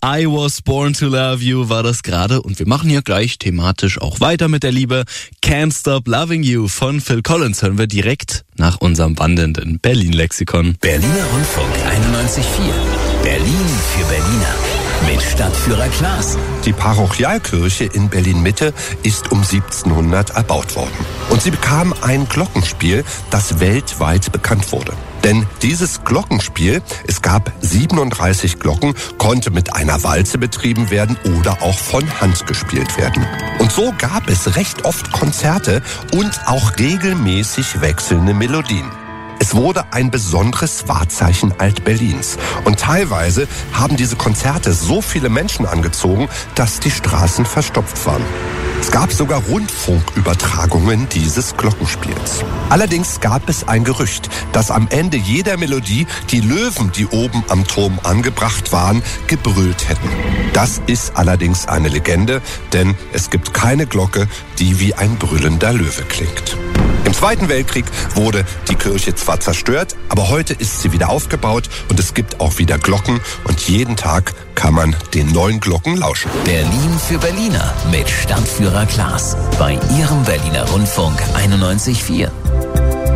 I Was Born to Love You war das gerade und wir machen hier gleich thematisch auch weiter mit der Liebe. Can't Stop Loving You von Phil Collins hören wir direkt nach unserem wandelnden Berlin-Lexikon. Berliner Rundfunk 91.4. Berlin für Berliner. Mit Stadtführer Klaas. Die Parochialkirche in Berlin-Mitte ist um 1700 erbaut worden. Und sie bekam ein Glockenspiel, das weltweit bekannt wurde. Denn dieses Glockenspiel, es gab 37 Glocken, konnte mit einer Walze betrieben werden oder auch von Hand gespielt werden. Und so gab es recht oft Konzerte und auch regelmäßig wechselnde Melodien. Es wurde ein besonderes Wahrzeichen Alt-Berlins. Und teilweise haben diese Konzerte so viele Menschen angezogen, dass die Straßen verstopft waren. Es gab sogar Rundfunkübertragungen dieses Glockenspiels. Allerdings gab es ein Gerücht, dass am Ende jeder Melodie die Löwen, die oben am Turm angebracht waren, gebrüllt hätten. Das ist allerdings eine Legende, denn es gibt keine Glocke, die wie ein brüllender Löwe klingt. Im Zweiten Weltkrieg wurde die Kirche zwar zerstört, aber heute ist sie wieder aufgebaut und es gibt auch wieder Glocken und jeden Tag kann man den neuen Glocken lauschen. Berlin für Berliner mit Stadtführer Klaas bei Ihrem Berliner Rundfunk 91.4.